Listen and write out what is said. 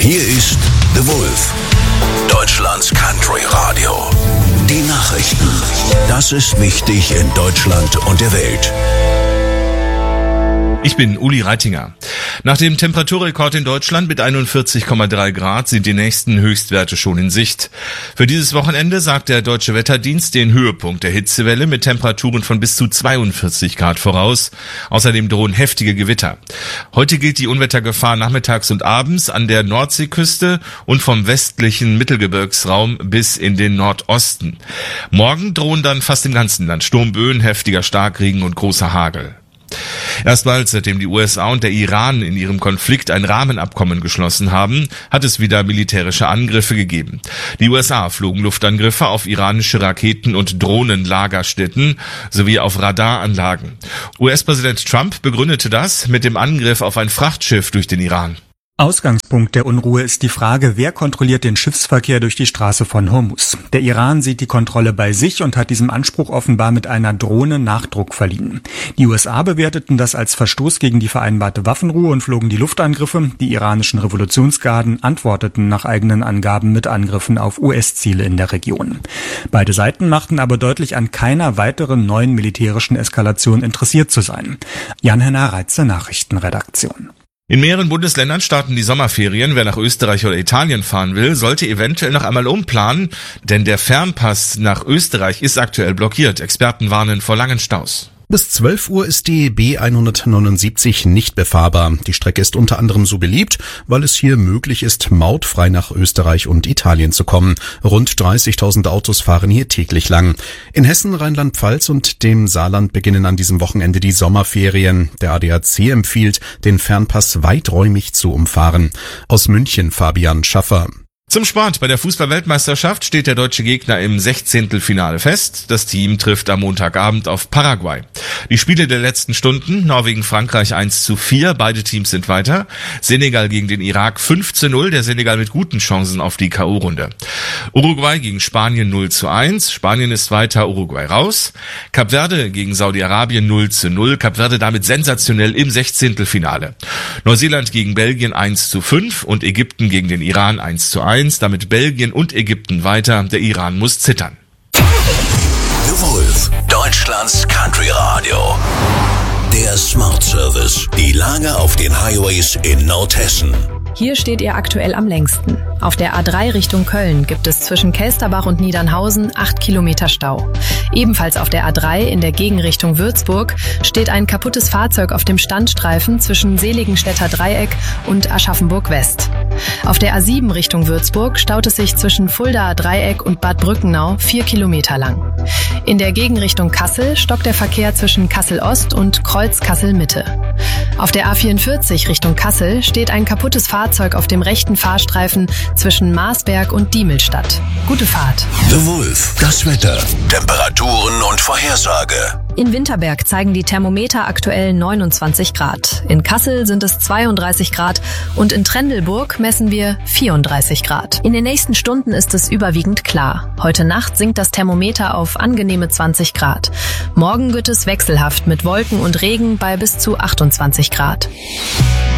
Hier ist The Wolf, Deutschlands Country Radio. Die Nachrichten. Das ist wichtig in Deutschland und der Welt. Ich bin Uli Reitinger. Nach dem Temperaturrekord in Deutschland mit 41,3 Grad sind die nächsten Höchstwerte schon in Sicht. Für dieses Wochenende sagt der Deutsche Wetterdienst den Höhepunkt der Hitzewelle mit Temperaturen von bis zu 42 Grad voraus. Außerdem drohen heftige Gewitter. Heute gilt die Unwettergefahr nachmittags und abends an der Nordseeküste und vom westlichen Mittelgebirgsraum bis in den Nordosten. Morgen drohen dann fast im ganzen Land Sturmböen, heftiger Starkregen und großer Hagel. Erstmals, seitdem die USA und der Iran in ihrem Konflikt ein Rahmenabkommen geschlossen haben, hat es wieder militärische Angriffe gegeben. Die USA flogen Luftangriffe auf iranische Raketen- und Drohnenlagerstätten sowie auf Radaranlagen. US-Präsident Trump begründete das mit dem Angriff auf ein Frachtschiff durch den Iran. Ausgangspunkt der Unruhe ist die Frage, wer kontrolliert den Schiffsverkehr durch die Straße von Hormuz. Der Iran sieht die Kontrolle bei sich und hat diesem Anspruch offenbar mit einer Drohne Nachdruck verliehen. Die USA bewerteten das als Verstoß gegen die vereinbarte Waffenruhe und flogen die Luftangriffe. Die iranischen Revolutionsgarden antworteten nach eigenen Angaben mit Angriffen auf US-Ziele in der Region. Beide Seiten machten aber deutlich, an keiner weiteren neuen militärischen Eskalation interessiert zu sein. Jan-Henner Reitze, Nachrichtenredaktion. In mehreren Bundesländern starten die Sommerferien. Wer nach Österreich oder Italien fahren will, sollte eventuell noch einmal umplanen, denn der Fernpass nach Österreich ist aktuell blockiert. Experten warnen vor langen Staus. Bis 12 Uhr ist die B179 nicht befahrbar. Die Strecke ist unter anderem so beliebt, weil es hier möglich ist, mautfrei nach Österreich und Italien zu kommen. Rund 30.000 Autos fahren hier täglich lang. In Hessen, Rheinland-Pfalz und dem Saarland beginnen an diesem Wochenende die Sommerferien. Der ADAC empfiehlt, den Fernpass weiträumig zu umfahren. Aus München Fabian Schaffer. Zum Sport. Bei der Fußball-Weltmeisterschaft steht der deutsche Gegner im 16. Finale fest. Das Team trifft am Montagabend auf Paraguay. Die Spiele der letzten Stunden: Norwegen-Frankreich 1:4, beide Teams sind weiter. Senegal gegen den Irak 5:0, der Senegal mit guten Chancen auf die K.O.-Runde. Uruguay gegen Spanien 0:1, Spanien ist weiter, Uruguay raus. Kap Verde gegen Saudi-Arabien 0:0, Kap Verde damit sensationell im 16. Finale. Neuseeland gegen Belgien 1:5 und Ägypten gegen den Iran 1:1. Damit Belgien und Ägypten weiter. Der Iran muss zittern. The Wolf, Deutschlands Country Radio. Der Smart Service. Die Lage auf den Highways in Nordhessen. Hier steht ihr aktuell am längsten. Auf der A3 Richtung Köln gibt es zwischen Kelsterbach und Niedernhausen 8 Kilometer Stau. Ebenfalls auf der A3 in der Gegenrichtung Würzburg steht ein kaputtes Fahrzeug auf dem Standstreifen zwischen Seligenstädter Dreieck und Aschaffenburg West. Auf der A7 Richtung Würzburg staut es sich zwischen Fuldaer Dreieck und Bad Brückenau 4 Kilometer lang. In der Gegenrichtung Kassel stockt der Verkehr zwischen Kassel Ost und Kreuz Kassel Mitte. Auf der A44 Richtung Kassel steht ein kaputtes Fahrzeug auf dem rechten Fahrstreifen zwischen Marsberg und Diemelstadt. Gute Fahrt. The Wolf, das Wetter, Temperaturen und Vorhersage. In Winterberg zeigen die Thermometer aktuell 29 Grad. In Kassel sind es 32 Grad und in Trendelburg messen wir 34 Grad. In den nächsten Stunden ist es überwiegend klar. Heute Nacht sinkt das Thermometer auf angenehme 20 Grad. Morgen wird es wechselhaft mit Wolken und Regen bei bis zu 28 Grad.